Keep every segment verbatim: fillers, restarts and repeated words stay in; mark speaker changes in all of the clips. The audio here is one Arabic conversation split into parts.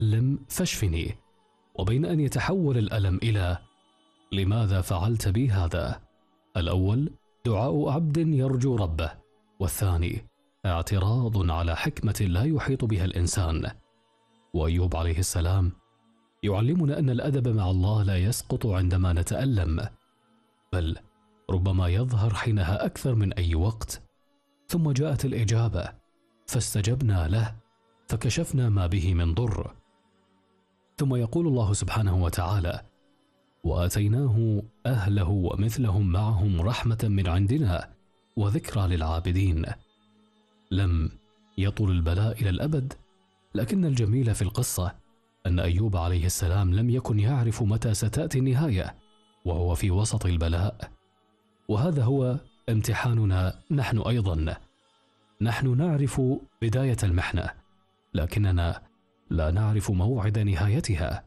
Speaker 1: لم فاشفني، وبين أن يتحول الألم إلى لماذا فعلت بي هذا؟ الأول دعاء عبد يرجو ربه، والثاني اعتراض على حكمة لا يحيط بها الإنسان. وأيوب عليه السلام يعلمنا أن الأدب مع الله لا يسقط عندما نتألم، بل ربما يظهر حينها أكثر من أي وقت. ثم جاءت الإجابة فاستجبنا له فكشفنا ما به من ضر. ثم يقول الله سبحانه وتعالى: وآتيناه أهله ومثلهم معهم رحمة من عندنا وذكرى للعابدين. لم يطل البلاء إلى الأبد، لكن الجميل في القصة أن أيوب عليه السلام لم يكن يعرف متى ستأتي النهاية وهو في وسط البلاء. وهذا هو امتحاننا نحن أيضا. نحن نعرف بداية المحنة، لكننا لا نعرف موعد نهايتها.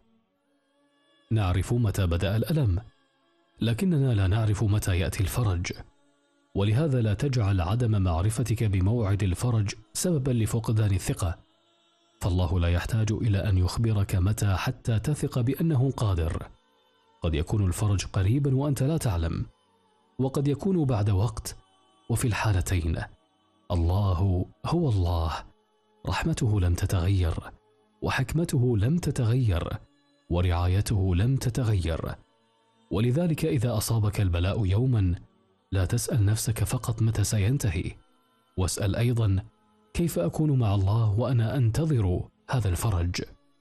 Speaker 1: نعرف متى بدأ الألم، لكننا لا نعرف متى يأتي الفرج. ولهذا لا تجعل عدم معرفتك بموعد الفرج سببا لفقدان الثقة، فالله لا يحتاج إلى أن يخبرك متى حتى تثق بأنه قادر. قد يكون الفرج قريبا وأنت لا تعلم، وقد يكون بعد وقت، وفي الحالتين الله هو الله، رحمته لم تتغير، وحكمته لم تتغير، ورعايته لم تتغير. ولذلك إذا أصابك البلاء يوما لا تسأل نفسك فقط متى سينتهي، واسأل أيضا كيف أكون مع الله وأنا أنتظر هذا الفرج؟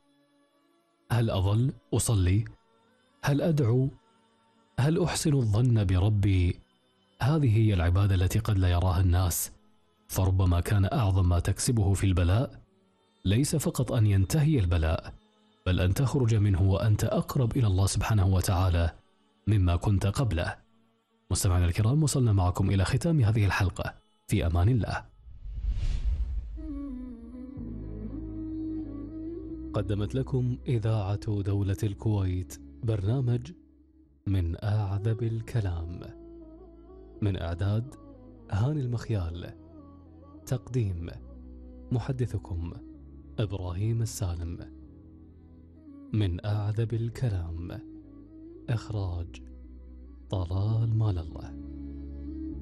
Speaker 1: هل أظل أصلي؟ هل أدعو؟ هل أحسن الظن بربي؟ هذه هي العبادة التي قد لا يراها الناس، فربما كان أعظم ما تكسبه في البلاء ليس فقط أن ينتهي البلاء، بل أن تخرج منه وأنت أقرب إلى الله سبحانه وتعالى مما كنت قبله. مستمعينا الكرام، وصلنا معكم إلى ختام هذه الحلقة، في أمان الله. قدمت لكم إذاعة دولة الكويت برنامج من أعذب الكلام، من إعداد هاني المخيال، تقديم محدثكم إبراهيم السالم. من أعذب الكلام، إخراج طلال مال الله.